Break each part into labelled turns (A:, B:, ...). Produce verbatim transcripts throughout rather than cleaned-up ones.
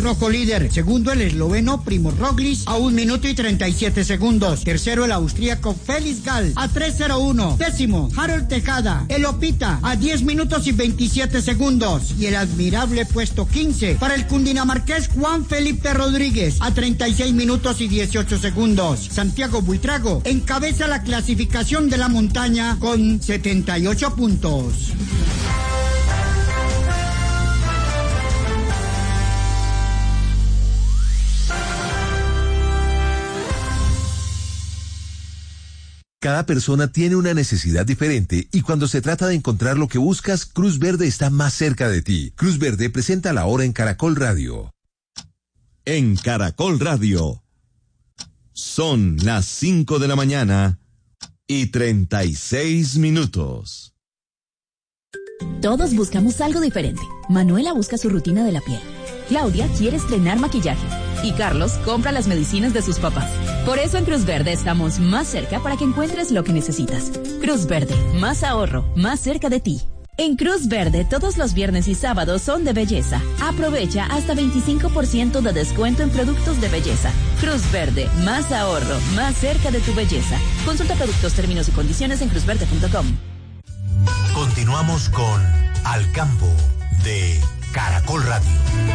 A: rojo líder. Segundo, el esloveno Primo Roglic a un minuto y treinta y siete segundos. Tercero, el austríaco Felix Gall a tres cero uno. Décimo, Harold Tejada, el Opita a diez minutos y veintisiete segundos. Y el admirable puesto quince para el cundinamarqués Juan Felipe Rodríguez a treinta y seis minutos y dieciocho segundos. Santiago Buitrago encabeza la clasificación de la montaña con setenta y ocho puntos.
B: Cada persona tiene una necesidad diferente y cuando se trata de encontrar lo que buscas, Cruz Verde está más cerca de ti. Cruz Verde presenta la hora en Caracol Radio.
C: En Caracol Radio. Son las cinco de la mañana y treinta y seis minutos.
D: Todos buscamos algo diferente. Manuela busca su rutina de la piel. Claudia quiere estrenar maquillaje. Y Carlos compra las medicinas de sus papás. Por eso en Cruz Verde estamos más cerca para que encuentres lo que necesitas. Cruz Verde, más ahorro, más cerca de ti. En Cruz Verde, todos los viernes y sábados son de belleza. Aprovecha hasta veinticinco por ciento de descuento en productos de belleza. Cruz Verde, más ahorro, más cerca de tu belleza. Consulta productos, términos y condiciones en cruz verde punto com.
E: Continuamos con Al Campo de Caracol Radio.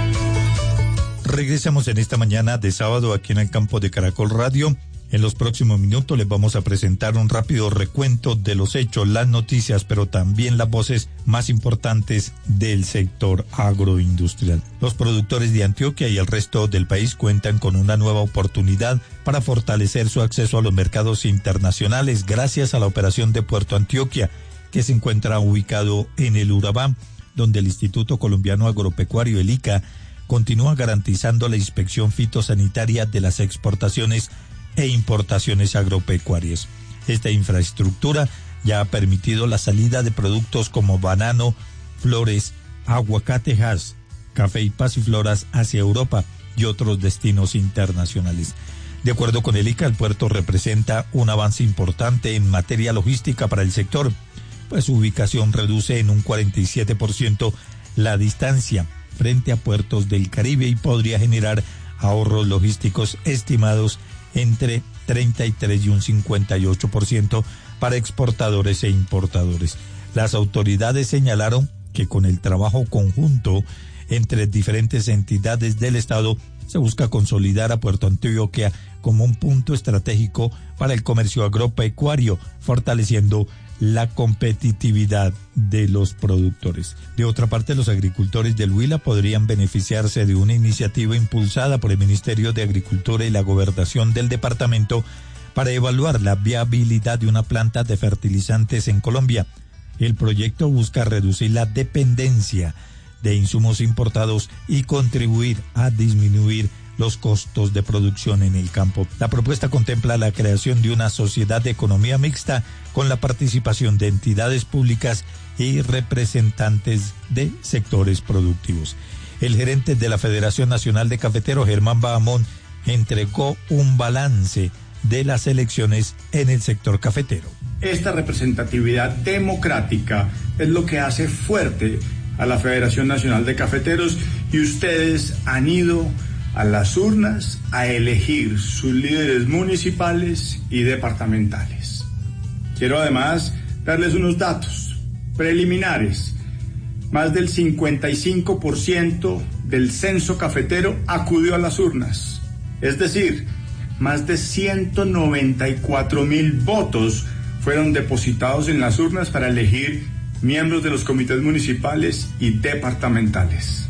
F: Regresamos en esta mañana de sábado aquí en el campo de Caracol Radio. En los próximos minutos les vamos a presentar un rápido recuento de los hechos, las noticias, pero también las voces más importantes del sector agroindustrial. Los productores de Antioquia y el resto del país cuentan con una nueva oportunidad para fortalecer su acceso a los mercados internacionales gracias a la operación de Puerto Antioquia, que se encuentra ubicado en el Urabá, donde el Instituto Colombiano Agropecuario, el ICA, continúa garantizando la inspección fitosanitaria de las exportaciones e importaciones agropecuarias. Esta infraestructura ya ha permitido la salida de productos como banano, flores, aguacatejas, café y pasifloras hacia Europa y otros destinos internacionales. De acuerdo con el ICA, el puerto representa un avance importante en materia logística para el sector, pues su ubicación reduce en un cuarenta y siete por ciento la distancia frente a puertos del Caribe y podría generar ahorros logísticos estimados entre treinta y tres y un cincuenta y ocho por ciento para exportadores e importadores. Las autoridades señalaron que con el trabajo conjunto entre diferentes entidades del Estado se busca consolidar a Puerto Antioquia como un punto estratégico para el comercio agropecuario, fortaleciendo la competitividad de los productores. De otra parte, los agricultores del Huila podrían beneficiarse de una iniciativa impulsada por el Ministerio de Agricultura y la Gobernación del departamento para evaluar la viabilidad de una planta de fertilizantes en Colombia. El proyecto busca reducir la dependencia de insumos importados y contribuir a disminuir los costos de producción en el campo. La propuesta contempla la creación de una sociedad de economía mixta con la participación de entidades públicas y representantes de sectores productivos. El gerente de la Federación Nacional de Cafeteros, Germán Bahamón, entregó un balance de las elecciones en el sector cafetero.
G: Esta representatividad democrática es lo que hace fuerte a la Federación Nacional de Cafeteros y ustedes han ido a las urnas a elegir sus líderes municipales y departamentales. Quiero además darles unos datos preliminares. Más del cincuenta y cinco por ciento del censo cafetero acudió a las urnas. Es decir, más de ciento noventa y cuatro mil votos fueron depositados en las urnas para elegir miembros de los comités municipales y departamentales.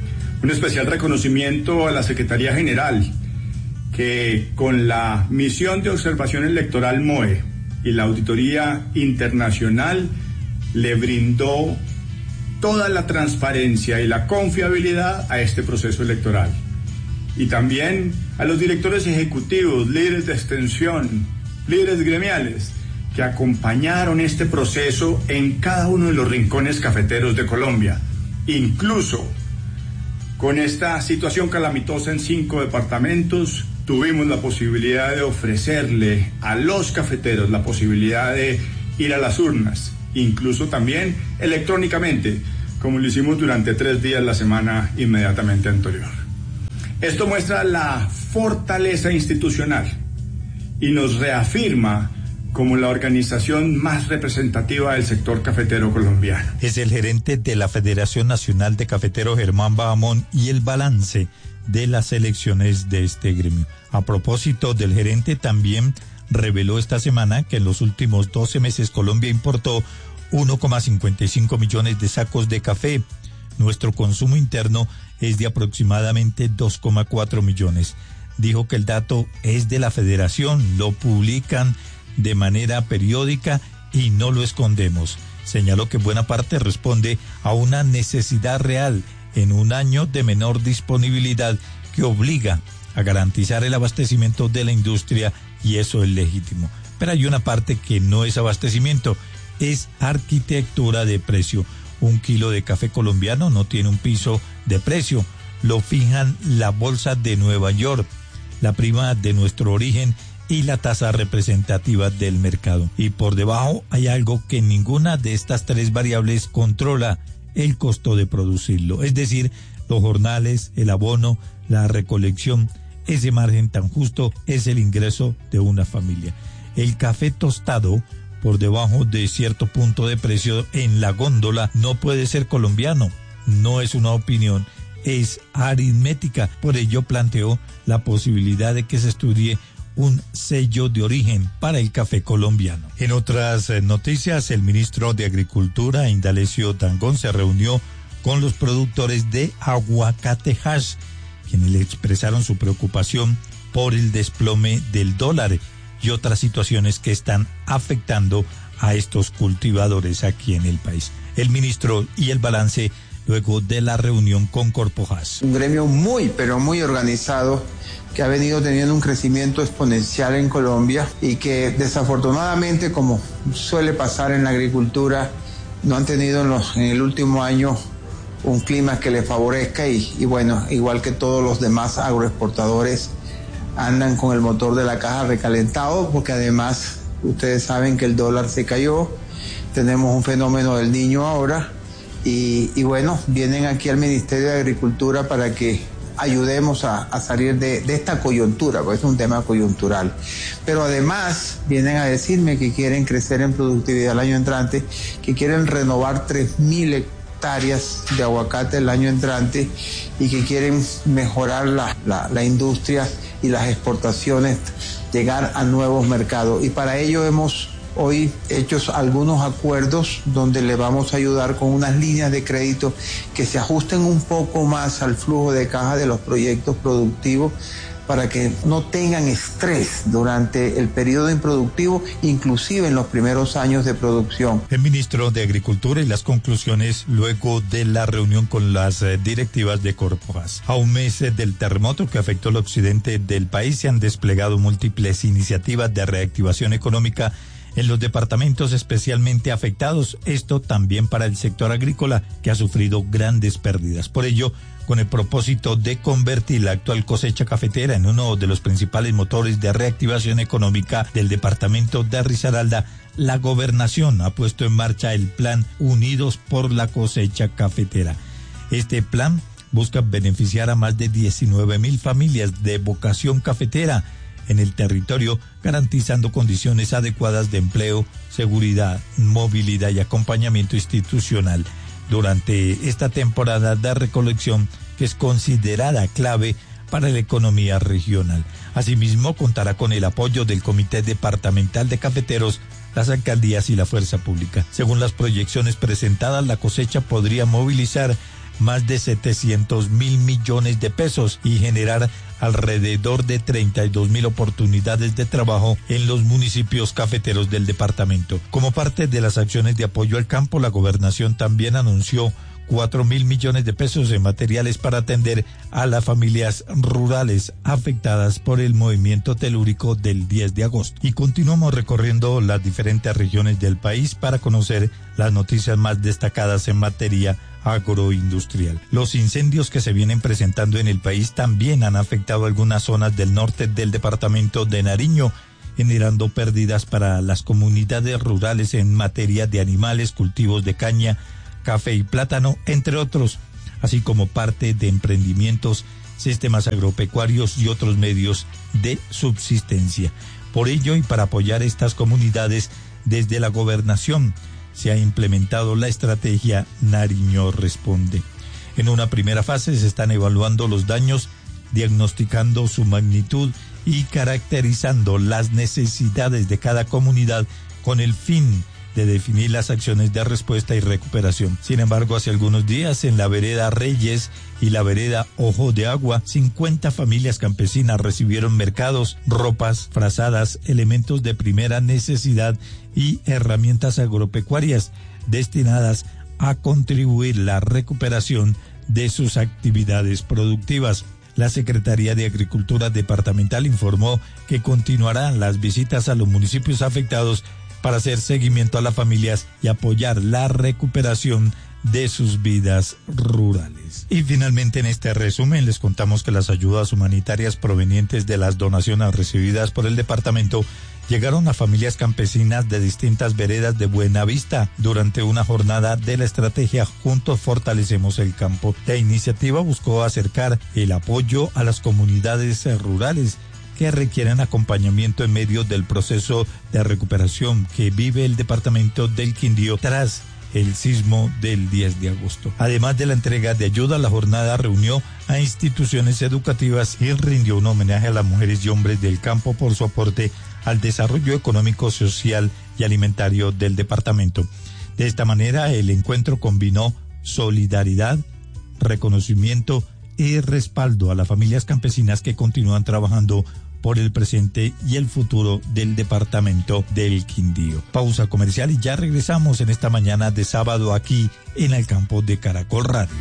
G: Un especial reconocimiento a la Secretaría General, que con la misión de observación electoral M O E y la auditoría internacional le brindó toda la transparencia y la confiabilidad a este proceso electoral. Y también a los directores ejecutivos, líderes de extensión, líderes gremiales, que acompañaron este proceso en cada uno de los rincones cafeteros de Colombia. Incluso con esta situación calamitosa en cinco departamentos, tuvimos la posibilidad de ofrecerle a los cafeteros la posibilidad de ir a las urnas, incluso también electrónicamente, como lo hicimos durante tres días la semana inmediatamente anterior. Esto muestra la fortaleza institucional y nos reafirma como la organización más representativa del sector cafetero colombiano.
F: Es el gerente de la Federación Nacional de Cafeteros, Germán Bahamón, y el balance de las elecciones de este gremio. A propósito del gerente, también reveló esta semana que en los últimos doce meses Colombia importó uno coma cincuenta y cinco millones de sacos de café. Nuestro consumo interno es de aproximadamente dos coma cuatro millones. Dijo que el dato es de la federación, lo publican de manera periódica y no lo escondemos. Señaló que buena parte responde a una necesidad real en un año de menor disponibilidad que obliga a garantizar el abastecimiento de la industria, y eso es legítimo. Pero hay una parte que no es abastecimiento, es arquitectura de precio. Un kilo de café colombiano no tiene un piso de precio, lo fijan la bolsa de Nueva York, la prima de nuestro origen y la tasa representativa del mercado. Y por debajo hay algo que ninguna de estas tres variables controla: el costo de producirlo, es decir, los jornales, el abono, la recolección. Ese margen tan justo es el ingreso de una familia. El café tostado por debajo de cierto punto de precio en la góndola no puede ser colombiano. No es una opinión, es aritmética. Por ello planteó la posibilidad de que se estudie un sello de origen para el café colombiano. En otras eh, noticias, el ministro de Agricultura, Indalecio Dangond, se reunió con los productores de aguacate hash, quienes le expresaron su preocupación por el desplome del dólar y otras situaciones que están afectando a estos cultivadores aquí en el país. El ministro y el balance luego de la reunión con Corpo Hash.
H: Un gremio muy, pero muy organizado, que ha venido teniendo un crecimiento exponencial en Colombia y que desafortunadamente, como suele pasar en la agricultura, no han tenido en, los, en el último año un clima que les favorezca y, y bueno, igual que todos los demás agroexportadores, andan con el motor de la caja recalentado, porque además ustedes saben que el dólar se cayó, tenemos un fenómeno del Niño ahora y, y bueno, vienen aquí al Ministerio de Agricultura para que ayudemos a, a salir de, de esta coyuntura, porque es un tema coyuntural. Pero además vienen a decirme que quieren crecer en productividad el año entrante, que quieren renovar tres mil hectáreas de aguacate el año entrante y que quieren mejorar la, la, la industria y las exportaciones, llegar a nuevos mercados. Y para ello hemos hoy hecho algunos acuerdos donde le vamos a ayudar con unas líneas de crédito que se ajusten un poco más al flujo de caja de los proyectos productivos para que no tengan estrés durante el periodo improductivo, inclusive en los primeros años de producción.
F: El ministro de Agricultura y las conclusiones luego de la reunión con las eh, directivas de Corpo Hash. A un mes eh, del terremoto que afectó el occidente del país, se han desplegado múltiples iniciativas de reactivación económica en los departamentos especialmente afectados, esto también para el sector agrícola, que ha sufrido grandes pérdidas. Por ello, con el propósito de convertir la actual cosecha cafetera en uno de los principales motores de reactivación económica del departamento de Risaralda, la gobernación ha puesto en marcha el plan Unidos por la Cosecha Cafetera. Este plan busca beneficiar a más de diecinueve mil familias de vocación cafetera en el territorio, garantizando condiciones adecuadas de empleo, seguridad, movilidad y acompañamiento institucional durante esta temporada de recolección, que es considerada clave para la economía regional. Asimismo, contará con el apoyo del Comité Departamental de Cafeteros, las alcaldías y la fuerza pública. Según las proyecciones presentadas, la cosecha podría movilizar más de setecientos mil millones de pesos y generar alrededor de treinta y dos mil oportunidades de trabajo en los municipios cafeteros del departamento. Como parte de las acciones de apoyo al campo, la gobernación también anunció cuatro mil millones de pesos en materiales para atender a las familias rurales afectadas por el movimiento telúrico del diez de agosto. Y continuamos recorriendo las diferentes regiones del país para conocer las noticias más destacadas en materia agroindustrial. Los incendios que se vienen presentando en el país también han afectado algunas zonas del norte del departamento de Nariño, generando pérdidas para las comunidades rurales en materia de animales, cultivos de caña, café y plátano, entre otros, así como parte de emprendimientos sistemas agropecuarios y otros medios de subsistencia. Por ello, y para apoyar estas comunidades, desde la gobernación se ha implementado la estrategia Nariño Responde. En una primera fase se están evaluando los daños, diagnosticando su magnitud y caracterizando las necesidades de cada comunidad con el fin de definir las acciones de respuesta y recuperación. Sin embargo, hace algunos días en la vereda Reyes y la vereda Ojo de Agua, cincuenta familias campesinas recibieron mercados, ropas, frazadas, elementos de primera necesidad y herramientas agropecuarias destinadas a contribuir a la recuperación de sus actividades productivas. La Secretaría de Agricultura Departamental informó que continuarán las visitas a los municipios afectados para hacer seguimiento a las familias y apoyar la recuperación de sus vidas rurales. Y finalmente, en este resumen les contamos que las ayudas humanitarias provenientes de las donaciones recibidas por el departamento llegaron a familias campesinas de distintas veredas de Buenavista durante una jornada de la estrategia Juntos Fortalecemos el Campo. La iniciativa buscó acercar el apoyo a las comunidades rurales que requieren acompañamiento en medio del proceso de recuperación que vive el departamento del Quindío tras el sismo del diez de agosto. Además de la entrega de ayuda, la jornada reunió a instituciones educativas y rindió un homenaje a las mujeres y hombres del campo por su aporte al desarrollo económico, social y alimentario del departamento. De esta manera, el encuentro combinó solidaridad, reconocimiento y respaldo a las familias campesinas que continúan trabajando por el presente y el futuro del departamento del Quindío. Pausa comercial y ya regresamos en esta mañana de sábado aquí en el campo de Caracol Radio.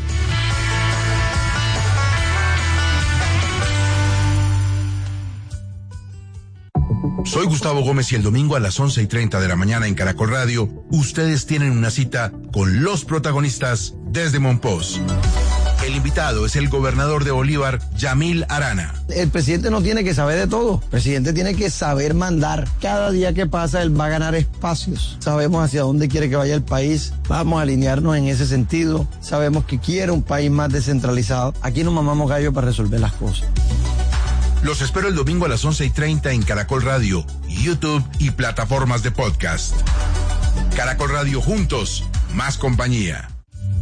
I: Soy Gustavo Gómez y el domingo a las once y treinta de la mañana en Caracol Radio, ustedes tienen una cita con los protagonistas desde Monpós. El invitado es el gobernador de Bolívar, Yamil Arana.
J: El presidente no tiene que saber de todo. El presidente tiene que saber mandar. Cada día que pasa, él va a ganar espacios. Sabemos hacia dónde quiere que vaya el país. Vamos a alinearnos en ese sentido. Sabemos que quiere un país más descentralizado. Aquí nos mamamos gallo para resolver las cosas.
I: Los espero el domingo a las once y treinta en Caracol Radio, YouTube y plataformas de podcast. Caracol Radio, juntos, más compañía.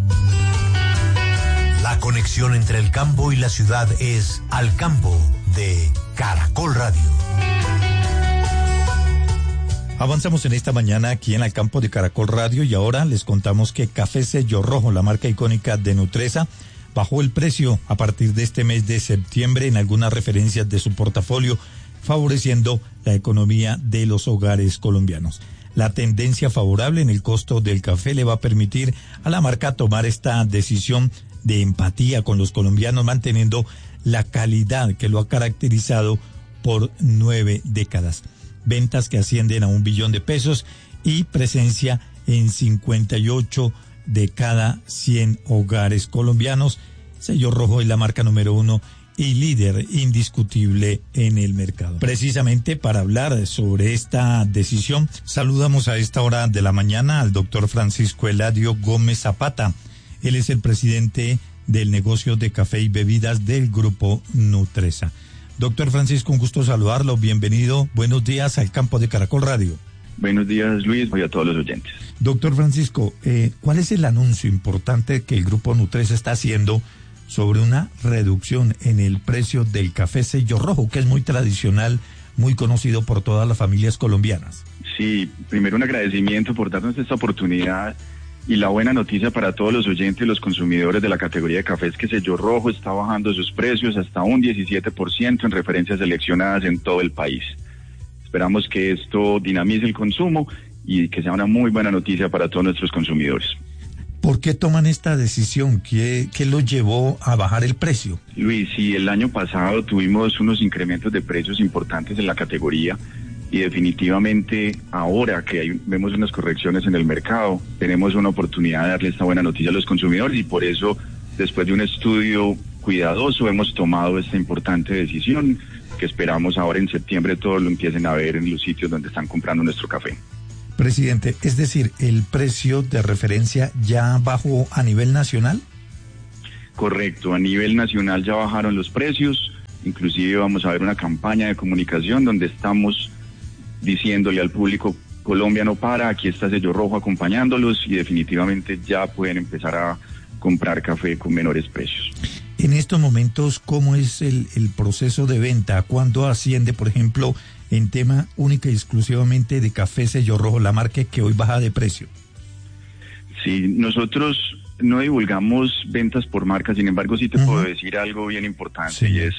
E: La conexión entre el campo y la ciudad es Al Campo de Caracol Radio.
F: Avanzamos en esta mañana aquí en el campo de Caracol Radio y ahora les contamos que Café Sello Rojo, la marca icónica de Nutresa, bajó el precio a partir de este mes de septiembre en algunas referencias de su portafolio, favoreciendo la economía de los hogares colombianos. La tendencia favorable en el costo del café le va a permitir a la marca tomar esta decisión de empatía con los colombianos, manteniendo la calidad que lo ha caracterizado por nueve décadas. Ventas que ascienden a un billón de pesos y presencia en cincuenta y ocho de cada cien hogares colombianos. Sello Rojo es la marca número uno y líder indiscutible en el mercado. Precisamente para hablar sobre esta decisión, saludamos a esta hora de la mañana al doctor Francisco Eladio Gómez Zapata. Él es el presidente del negocio de café y bebidas del grupo Nutresa. Doctor Francisco, un gusto saludarlo. Bienvenido. Buenos días al campo de Caracol Radio.
K: Buenos días, Luis, y a todos los oyentes.
F: Doctor Francisco, eh, ¿cuál es el anuncio importante que el grupo Nutresa está haciendo sobre una reducción en el precio del café Sello Rojo, que es muy tradicional, muy conocido por todas las familias colombianas?
K: Sí, primero un agradecimiento por darnos esta oportunidad. Y la buena noticia para todos los oyentes y los consumidores de la categoría de café es que Sello Rojo está bajando sus precios hasta un diecisiete por ciento en referencias seleccionadas en todo el país. Esperamos que esto dinamice el consumo y que sea una muy buena noticia para todos nuestros consumidores.
F: ¿Por qué toman esta decisión? ¿Qué, qué lo llevó a bajar el precio?
K: Luis, sí, el año pasado tuvimos unos incrementos de precios importantes en la categoría. Y definitivamente ahora que hay, vemos unas correcciones en el mercado, tenemos una oportunidad de darle esta buena noticia a los consumidores y por eso, después de un estudio cuidadoso, hemos tomado esta importante decisión que esperamos ahora en septiembre todos lo empiecen a ver en los sitios donde están comprando nuestro café.
F: Presidente, es decir, ¿el precio de referencia ya bajó a nivel nacional?
K: Correcto, a nivel nacional ya bajaron los precios, inclusive vamos a ver una campaña de comunicación donde estamos diciéndole al público: Colombia no para, aquí está Sello Rojo acompañándolos, y definitivamente ya pueden empezar a comprar café con menores precios.
F: En estos momentos, ¿cómo es el, el proceso de venta? ¿Cuánto asciende, por ejemplo, en tema única y exclusivamente de café Sello Rojo, la marca que hoy baja de precio?
K: Sí, nosotros no divulgamos ventas por marca, sin embargo sí te uh-huh. puedo decir algo bien importante, sí. y es: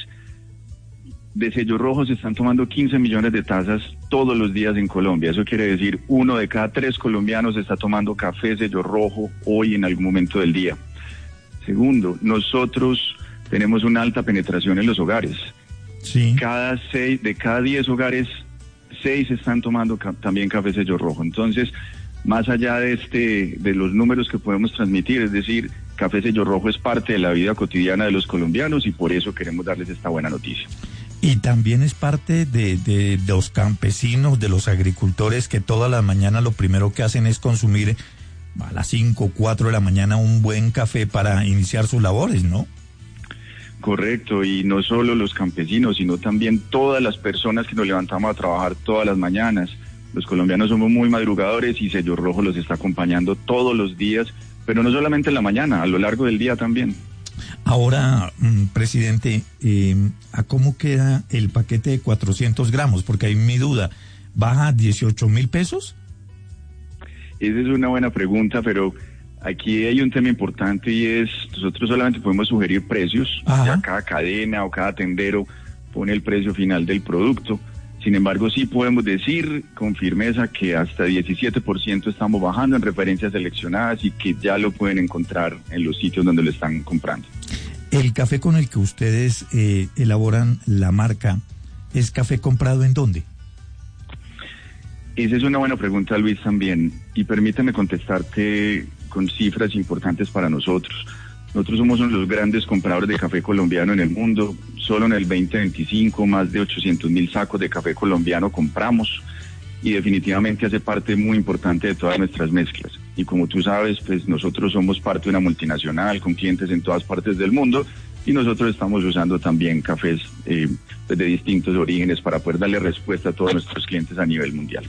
K: de Sello Rojo se están tomando quince millones de tazas todos los días en Colombia. Eso quiere decir, uno de cada tres colombianos está tomando café Sello Rojo hoy en algún momento del día. Segundo, nosotros tenemos una alta penetración en los hogares.
F: Sí.
K: Cada seis, de cada diez hogares, seis están tomando ca- también café Sello Rojo. Entonces, más allá de este, de los números que podemos transmitir, es decir, café Sello Rojo es parte de la vida cotidiana de los colombianos, y por eso queremos darles esta buena noticia.
F: Y también es parte de, de, de los campesinos, de los agricultores, que todas las mañanas lo primero que hacen es consumir a las cinco o cuatro de la mañana un buen café para iniciar sus labores, ¿no?
K: Correcto, y no solo los campesinos, sino también todas las personas que nos levantamos a trabajar todas las mañanas. Los colombianos somos muy madrugadores y Sello Rojo los está acompañando todos los días, pero no solamente en la mañana, a lo largo del día también.
F: Ahora, presidente, eh, ¿a cómo queda el paquete de cuatrocientos gramos? Porque hay mi duda, ¿baja a dieciocho mil pesos?
K: Esa es una buena pregunta, pero aquí hay un tema importante, y es: nosotros solamente podemos sugerir precios. Ajá. Ya cada cadena o cada tendero pone el precio final del producto. Sin embargo, sí podemos decir con firmeza que hasta diecisiete por ciento estamos bajando en referencias seleccionadas, y que ya lo pueden encontrar en los sitios donde lo están comprando.
F: El café con el que ustedes eh, elaboran la marca, ¿es café comprado en dónde?
K: Esa es una buena pregunta, Luis, también. Y permítame contestarte con cifras importantes para nosotros. Nosotros somos uno de los grandes compradores de café colombiano en el mundo. Solo en el veinte veinticinco, más de ochocientos mil sacos de café colombiano compramos, y definitivamente hace parte muy importante de todas nuestras mezclas. Y como tú sabes, pues nosotros somos parte de una multinacional con clientes en todas partes del mundo, y nosotros estamos usando también cafés eh, de distintos orígenes para poder darle respuesta a todos nuestros clientes a nivel mundial.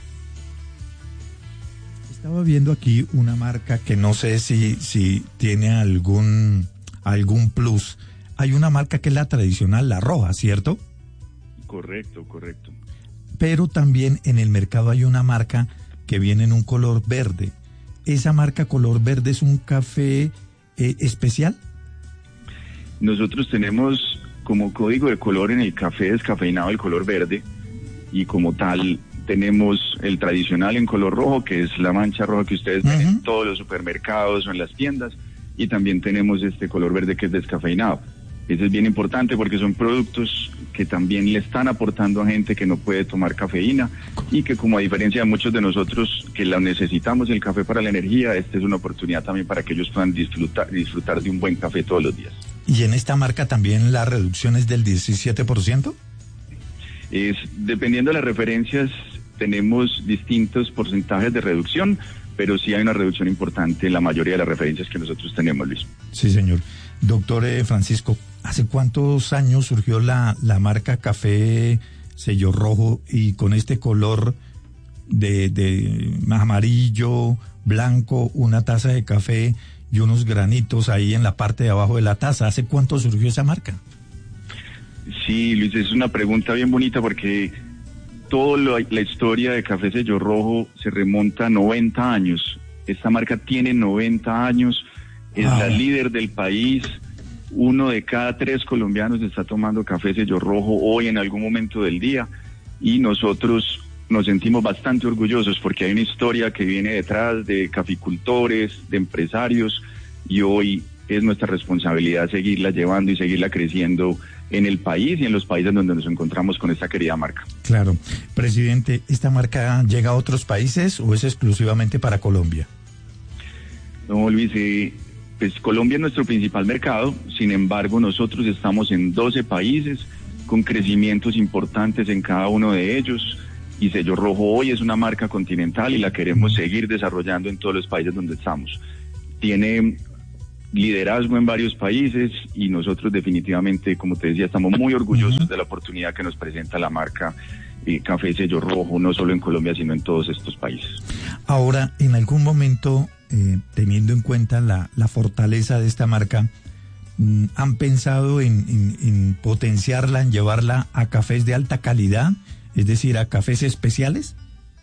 F: Estaba viendo aquí una marca que no sé si, si tiene algún, algún plus. Hay una marca que es la tradicional, la roja, ¿cierto?
K: Correcto, correcto.
F: Pero también en el mercado hay una marca que viene en un color verde. ¿Esa marca color verde es un café eh, especial?
K: Nosotros tenemos como código de color en el café descafeinado el color verde, y como tal tenemos el tradicional en color rojo, que es la mancha roja que ustedes uh-huh. ven en todos los supermercados o en las tiendas, y también tenemos este color verde que es descafeinado. Eso es bien importante porque son productos que también le están aportando a gente que no puede tomar cafeína, y que, como a diferencia de muchos de nosotros que la necesitamos el café para la energía, esta es una oportunidad también para que ellos puedan disfrutar, disfrutar de un buen café todos los días.
F: ¿Y en esta marca también la reducción es del diecisiete por ciento?
K: Es, dependiendo de las referencias, tenemos distintos porcentajes de reducción, pero sí hay una reducción importante en la mayoría de las referencias que nosotros tenemos, Luis.
F: Sí, señor. Doctor eh, Francisco, ¿hace cuántos años surgió la, la marca Café Sello Rojo, y con este color de, de amarillo, blanco, una taza de café y unos granitos ahí en la parte de abajo de la taza? ¿Hace cuánto surgió esa marca?
K: Sí, Luis, es una pregunta bien bonita porque toda la historia de Café Sello Rojo se remonta a noventa años. Esta marca tiene noventa años, es ah. la líder del país. Uno de cada tres colombianos está tomando Café Sello Rojo hoy en algún momento del día, y nosotros nos sentimos bastante orgullosos porque hay una historia que viene detrás de caficultores, de empresarios, y hoy es nuestra responsabilidad seguirla llevando y seguirla creciendo en el país y en los países donde nos encontramos con esta querida marca.
F: Claro. Presidente, ¿esta marca llega a otros países o es exclusivamente para Colombia?
K: No, Luis, eh, pues Colombia es nuestro principal mercado. Sin embargo, nosotros estamos en doce países con crecimientos importantes en cada uno de ellos, y Sello Rojo hoy es una marca continental y la queremos seguir desarrollando en todos los países donde estamos. Tiene liderazgo en varios países y nosotros definitivamente, como te decía, estamos muy orgullosos de la oportunidad que nos presenta la marca eh, Café Sello Rojo, no solo en Colombia, sino en todos estos países.
F: Ahora, en algún momento, eh, teniendo en cuenta la, la fortaleza de esta marca, ¿han pensado en, en, en potenciarla, en llevarla a cafés de alta calidad, es decir, a cafés especiales?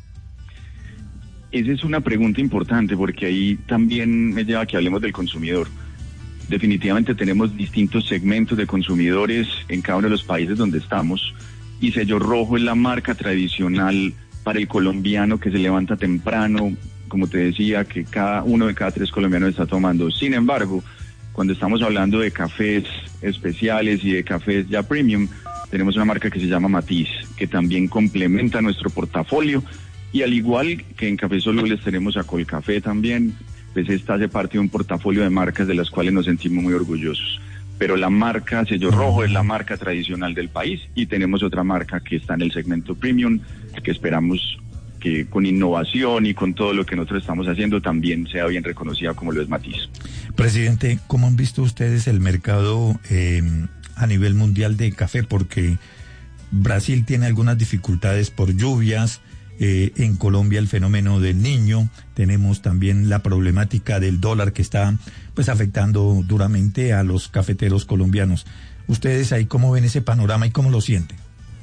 K: Esa es una pregunta importante porque ahí también me lleva a que hablemos del consumidor. Definitivamente tenemos distintos segmentos de consumidores en cada uno de los países donde estamos y Sello Rojo es la marca tradicional para el colombiano que se levanta temprano, como te decía, que cada uno de cada tres colombianos está tomando. Sin embargo, cuando estamos hablando de cafés especiales y de cafés ya premium, tenemos una marca que se llama Matiz, que también complementa nuestro portafolio. Y al igual que en Cafés Solubles tenemos a Colcafé también, pues esta hace parte de un portafolio de marcas de las cuales nos sentimos muy orgullosos. Pero la marca Sello Rojo es la marca tradicional del país y tenemos otra marca que está en el segmento premium, que esperamos que con innovación y con todo lo que nosotros estamos haciendo también sea bien reconocida como lo es Matiz.
F: Presidente, ¿cómo han visto ustedes el mercado eh, a nivel mundial de café? Porque Brasil tiene algunas dificultades por lluvias, eh, en Colombia el fenómeno del Niño, tenemos también la problemática del dólar que está pues afectando duramente a los cafeteros colombianos. ¿Ustedes ahí cómo ven ese panorama y cómo lo sienten?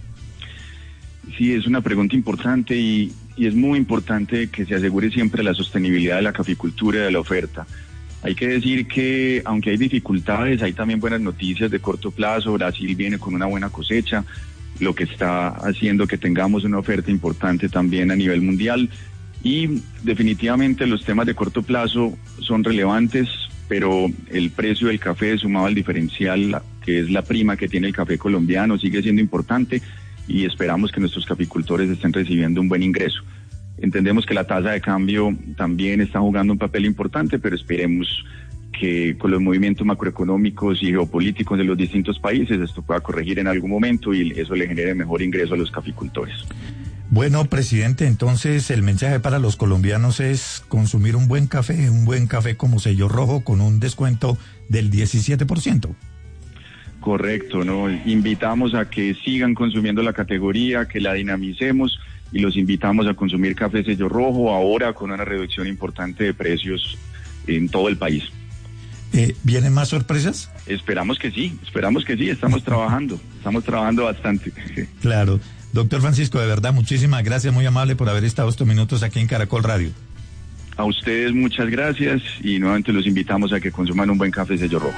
K: Sí, es una pregunta importante y, y es muy importante que se asegure siempre la sostenibilidad de la caficultura y de la oferta. Hay que decir que aunque hay dificultades, hay también buenas noticias de corto plazo. Brasil viene con una buena cosecha, lo que está haciendo que tengamos una oferta importante también a nivel mundial. Y definitivamente los temas de corto plazo son relevantes, pero el precio del café sumado al diferencial, que es la prima que tiene el café colombiano, sigue siendo importante. Y esperamos que nuestros caficultores estén recibiendo un buen ingreso. Entendemos que la tasa de cambio también está jugando un papel importante, pero esperemos que con los movimientos macroeconómicos y geopolíticos de los distintos países esto pueda corregir en algún momento y eso le genere mejor ingreso a los caficultores.
F: Bueno, presidente, entonces el mensaje para los colombianos es consumir un buen café, un buen café como Sello Rojo con un descuento del diecisiete por ciento.
K: Correcto, ¿no? Invitamos a que sigan consumiendo la categoría, que la dinamicemos y los invitamos a consumir Café Sello Rojo ahora con una reducción importante de precios en todo el país.
F: Eh, ¿Vienen más sorpresas?
K: Esperamos que sí, esperamos que sí, estamos trabajando, estamos trabajando bastante.
F: Claro. Doctor Francisco, de verdad, muchísimas gracias, muy amable por haber estado estos minutos aquí en Caracol Radio.
K: A ustedes muchas gracias y nuevamente los invitamos a que consuman un buen Café Sello Rojo.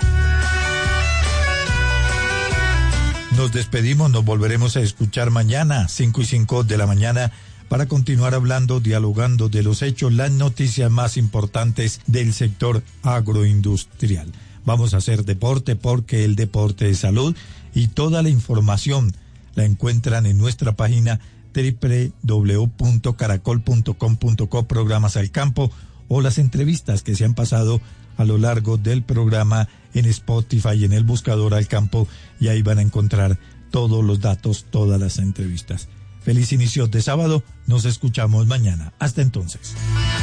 F: Nos despedimos, nos volveremos a escuchar mañana, cinco y cinco de la mañana, para continuar hablando, dialogando de los hechos, las noticias más importantes del sector agroindustrial. Vamos a hacer deporte porque el deporte es salud y toda la información la encuentran en nuestra página doble u doble u doble u punto caracol punto com punto co, programas al campo o las entrevistas que se han pasado a lo largo del programa en Spotify y en el buscador al campo, y ahí van a encontrar todos los datos, todas las entrevistas. Feliz inicio de sábado, nos escuchamos mañana. Hasta entonces.